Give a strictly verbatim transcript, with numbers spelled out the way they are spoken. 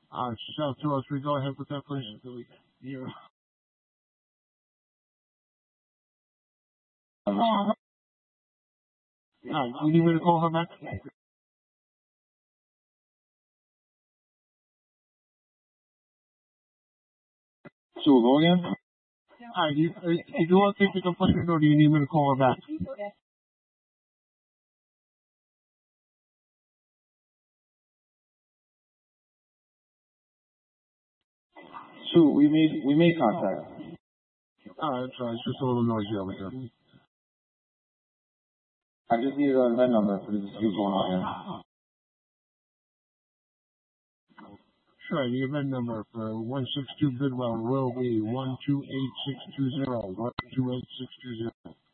Uh, South two oh three, go ahead with that, please. Zero. Uh, you need me to call her back? Sue, go again? Hi, do you, uh, do you want to take the complaint or do you need me to call her back? Sue, we made we made contact. Alright, sorry, it's just a little noisy over here. I just need a V I N number for this dispute going on here. Sure, the event number for one six two Bidwell will be one two eight six two zero, one two eight six two zero.